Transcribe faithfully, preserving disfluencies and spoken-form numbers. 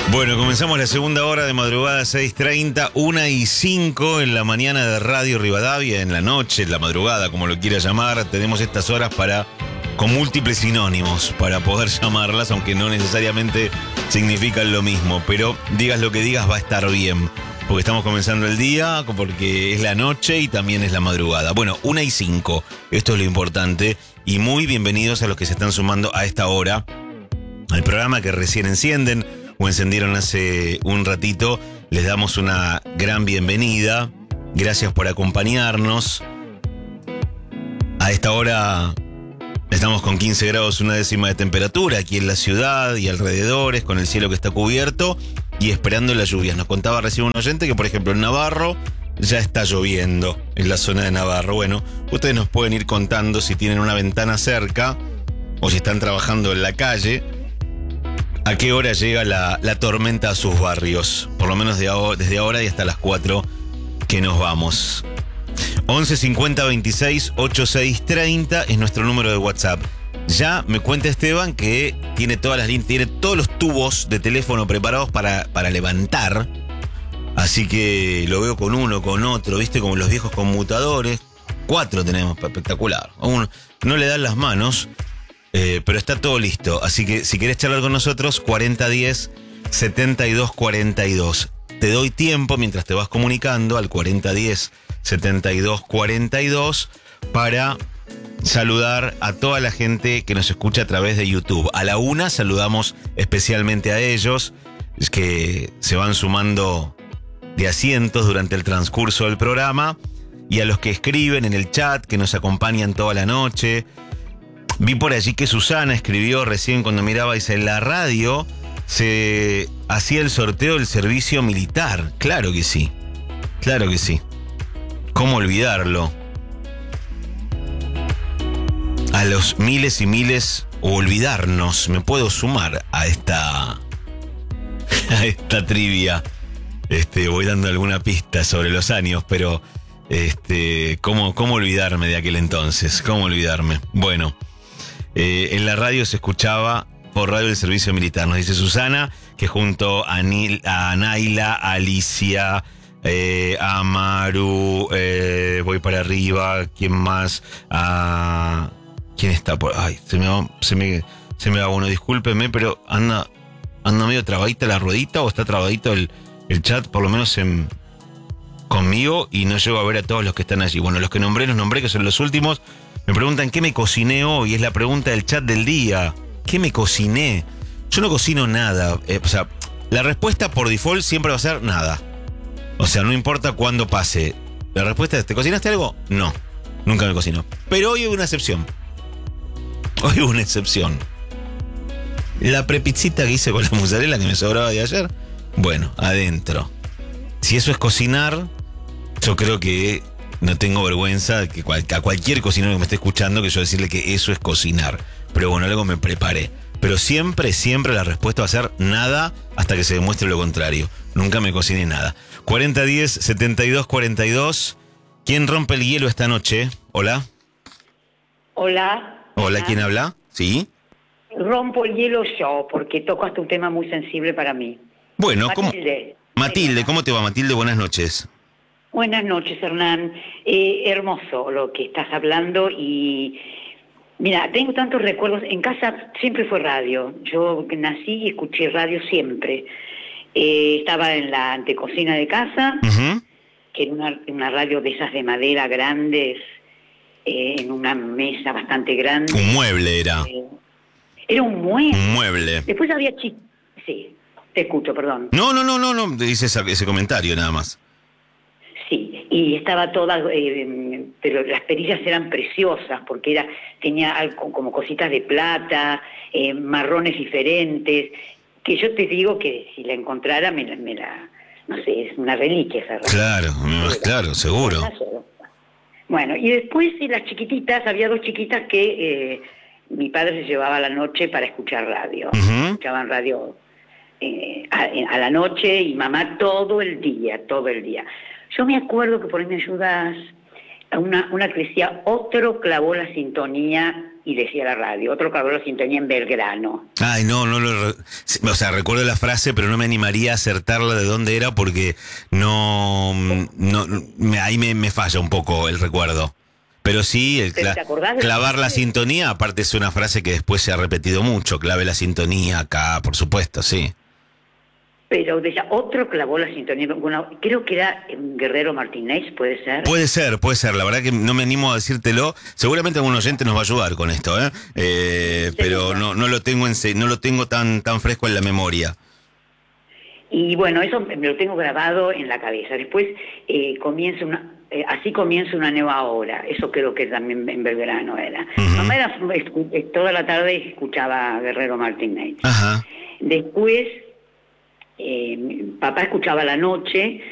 Bueno, comenzamos la segunda hora de madrugada, seis treinta, una y cinco en la mañana de Radio Rivadavia, en la noche, en la madrugada, como lo quiera llamar. Tenemos estas horas para, con múltiples sinónimos, para poder llamarlas, aunque no necesariamente significan lo mismo. Pero digas lo que digas, va a estar bien, porque estamos comenzando el día, porque es la noche y también es la madrugada. Bueno, una y cinco, esto es lo importante. Y muy bienvenidos a los que se están sumando a esta hora al programa que recién encienden o encendieron hace un ratito. Les damos una gran bienvenida. Gracias por acompañarnos. A esta hora estamos con quince grados, una décima de temperatura aquí en la ciudad y alrededores, con el cielo que está cubierto y esperando las lluvias. Nos contaba recién un oyente que, por ejemplo, en Navarro ya está lloviendo, en la zona de Navarro. Bueno, ustedes nos pueden ir contando si tienen una ventana cerca o si están trabajando en la calle, a qué hora llega la, la tormenta a sus barrios. Por lo menos de ahora, desde ahora y hasta las cuatro que nos vamos. once cincuenta veintiséis ochenta y seis treinta es nuestro número de WhatsApp. Ya me cuenta Esteban que tiene todas las líneas, tiene todos los tubos de teléfono preparados para, para levantar. Así que lo veo con uno, con otro, ¿viste? Como los viejos conmutadores. Cuatro tenemos, espectacular. Uno, no le dan las manos, eh, pero está todo listo. Así que si querés charlar con nosotros, cuarenta diez setenta y dos cuarenta y dos. Te doy tiempo mientras te vas comunicando al cuarenta diez setenta y dos cuarenta y dos para saludar a toda la gente que nos escucha a través de YouTube. A la una saludamos especialmente a ellos, es que se van sumando de asientos durante el transcurso del programa, y a los que escriben en el chat, que nos acompañan toda la noche. Vi por allí que Susana escribió recién cuando miraba, dice, en la radio se hacía el sorteo del servicio militar. Claro que sí, claro que sí. ¿Cómo olvidarlo? A los miles y miles, o olvidarnos, me puedo sumar a esta, a esta trivia. Este, voy dando alguna pista sobre los años, pero este, ¿cómo, cómo olvidarme de aquel entonces? ¿Cómo olvidarme? Bueno, eh, en la radio se escuchaba por radio del servicio militar. Nos dice Susana que junto a, Nil, a Naila, a Alicia, eh, a Maru, eh, voy para arriba, ¿quién más? A, ¿quién está por? Ay, se me va, se me, se me va uno, discúlpeme, pero anda, anda medio trabadita la ruedita, o está trabadito el El chat, por lo menos en, conmigo, y no llego a ver a todos los que están allí. Bueno, los que nombré, los nombré, que son los últimos. Me preguntan qué me cociné hoy, es la pregunta del chat del día. ¿Qué me cociné? Yo no cocino nada. Eh, o sea, la respuesta por default siempre va a ser nada. O sea, no importa cuándo pase. La respuesta es, ¿te cocinaste algo? No, nunca me cocino. Pero hoy hubo una excepción. Hoy hubo una excepción. La prepizzita que hice con la mozzarella que me sobraba de ayer. Bueno, adentro. Si eso es cocinar, yo creo que no tengo vergüenza de que cual, a cualquier cocinero que me esté escuchando que yo decirle que eso es cocinar. Pero bueno, algo me preparé. Pero siempre, siempre la respuesta va a ser nada hasta que se demuestre lo contrario. Nunca me cociné nada. cuarenta diez setenta y dos cuarenta y dos. ¿Quién rompe el hielo esta noche? Hola. Hola. Hola, ¿quién habla? ¿Sí? Rompo el hielo yo, porque toco hasta un tema muy sensible para mí. Bueno, Matilde. ¿cómo? Matilde, ¿cómo te va, Matilde? Buenas noches. Buenas noches, Hernán. Eh, hermoso lo que estás hablando y... Mira, tengo tantos recuerdos. En casa siempre fue radio. Yo nací y escuché radio siempre. Eh, estaba en la antecocina de casa, uh-huh. que era una, una radio de esas de madera grandes, eh, en una mesa bastante grande. Un mueble era. Eh, era un mueble. Un mueble. Después había chi... Sí. Te escucho, perdón. No, no, no, no, no, dice ese, ese comentario nada más. Sí, y estaba toda, eh, pero las perillas eran preciosas, porque era tenía algo, como cositas de plata, eh, marrones diferentes, que yo te digo que si la encontrara me la, me la no sé, es una reliquia esa radio. Claro, más claro, seguro. Bueno, y después las chiquititas, había dos chiquitas que eh, mi padre se llevaba a la noche para escuchar radio. Uh-huh. Escuchaban radio... Eh, a, a la noche, y mamá todo el día, todo el día. Yo me acuerdo que por ahí me ayudas, a una, una que decía, otro clavó la sintonía y decía la radio. Otro clavó la sintonía en Belgrano. Ay, no, no lo... O sea, recuerdo la frase, pero no me animaría a acertarla de dónde era porque no... no me, ahí me, me falla un poco el recuerdo. Pero sí, el cla clavar la sintonía, aparte es una frase que después se ha repetido mucho, clave la sintonía acá, por supuesto, sí. Pero de ella, otro clavó la sintonía, bueno, creo que era Guerrero Martínez, ¿puede ser? Puede ser, puede ser, la verdad que no me animo a decírtelo, seguramente algún oyente nos va a ayudar con esto, ¿eh? eh pero no, no lo tengo en, no lo tengo tan, tan fresco en la memoria. Y bueno, eso me lo tengo grabado en la cabeza. Después eh, comienza una... Eh, así comienza una nueva hora, eso creo que también en Belgrano era. Uh-huh. Mamá era, toda la tarde escuchaba a Guerrero Martínez. Uh-huh. Después, eh, papá escuchaba la noche,